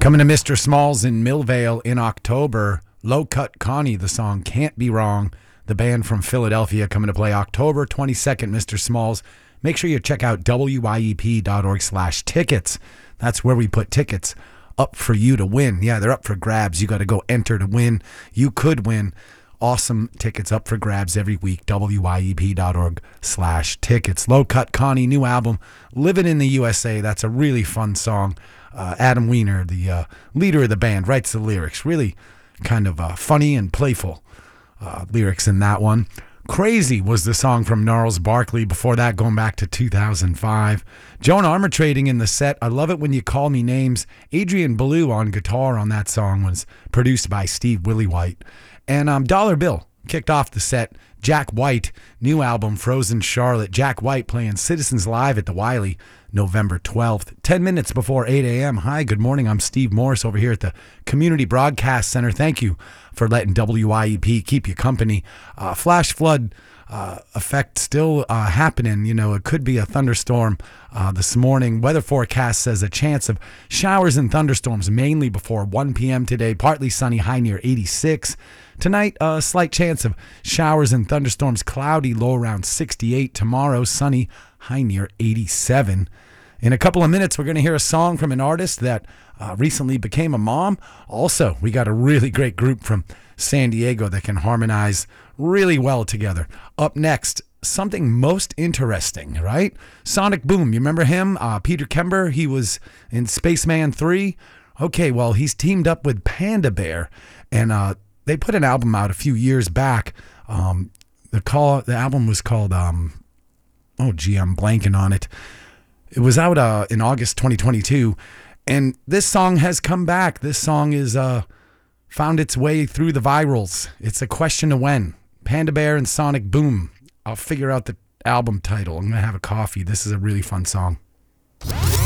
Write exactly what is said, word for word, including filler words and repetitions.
Coming to Mister Smalls in Millvale in October, Low Cut Connie, the song Can't Be Wrong. The band from Philadelphia coming to play October twenty-second, Mister Smalls. Make sure you check out W I E P dot org slash tickets. That's where we put tickets up for you to win. Yeah, they're up for grabs. You got to go enter to win. You could win awesome tickets up for grabs every week. W I E P dot org slash tickets. Low Cut Connie, new album, Living in the U S A. That's a really fun song. Uh, Adam Weiner, the uh, leader of the band, writes the lyrics. Really kind of uh, funny and playful uh, lyrics in that one. Crazy was the song from Gnarls Barkley. Before that, going back to two thousand five. Joan Armatrading in the set. I Love It When You Call Me Names. Adrian Belew on guitar on that song, was produced by Steve Willywhite. And um, Dollar Bill kicked off the set. Jack White, new album, Frozen Charlotte. Jack White playing Citizens Live at the Wiley, November twelfth, ten minutes before eight a.m. Hi, good morning. I'm Steve Morris over here at the Community Broadcast Center. Thank you for letting W I E P keep you company. Uh, flash flood uh, effect still uh, happening. You know, it could be a thunderstorm uh, this morning. Weather forecast says a chance of showers and thunderstorms mainly before one p.m. today. Partly sunny, high near eighty-six. Tonight, a slight chance of showers and thunderstorms, cloudy, low around sixty-eight. Tomorrow, sunny, high near eighty-seven. In a couple of minutes, we're going to hear a song from an artist that uh, recently became a mom. Also, we got a really great group from San Diego that can harmonize really well together. Up next, something most interesting, right? Sonic Boom, you remember him? Uh, Peter Kember, he was in Spaceman three. Okay, well, he's teamed up with Panda Bear, and uh, they put an album out a few years back. Um, the call, the album was called, um, oh gee, I'm blanking on it. It was out uh, in August twenty twenty-two, and this song has come back. This song is uh, found its way through the virals. It's a question of when. Panda Bear and Sonic Boom. I'll figure out the album title. I'm going to have a coffee. This is a really fun song.